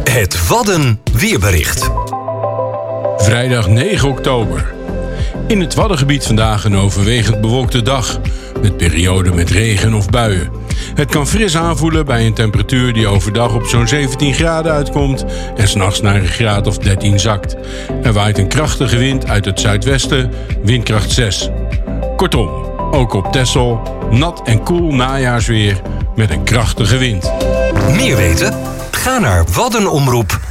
Het Wadden weerbericht. Vrijdag 9 oktober. In het Waddengebied vandaag een overwegend bewolkte dag, met perioden met regen of buien. Het kan fris aanvoelen bij een temperatuur die overdag op zo'n 17 graden uitkomt en 's nachts naar een graad of 13 zakt. Er waait een krachtige wind uit het zuidwesten, windkracht 6. Kortom, ook op Texel, nat en koel najaarsweer met een krachtige wind. Meer weten? Ga naar waddenomroep.nl